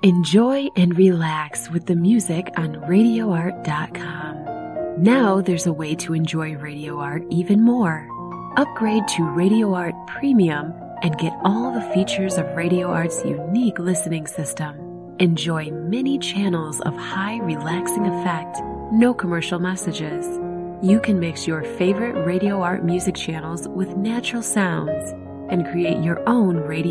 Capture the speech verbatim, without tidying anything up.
Enjoy and relax with the music on radio art dot com. Now there's a way to enjoy Radio Art even more. Upgrade to Radio Art Premium and get all the features of Radio Art's unique listening system. Enjoy many channels of high relaxing effect, no commercial messages. You can mix your favorite Radio Art music channels with natural sounds and create your own radio